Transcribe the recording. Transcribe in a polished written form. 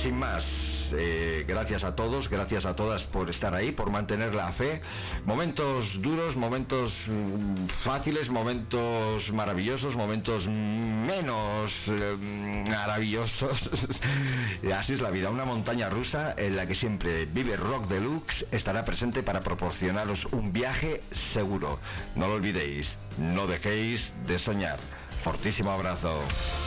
sin más, gracias a todos, gracias a todas por estar ahí, por mantener la fe. Momentos duros, momentos fáciles, momentos maravillosos, momentos menos maravillosos. Así es la vida, una montaña rusa en la que siempre Vive Rock Deluxe estará presente para proporcionaros un viaje seguro. No lo olvidéis, no dejéis de soñar. Fortísimo abrazo.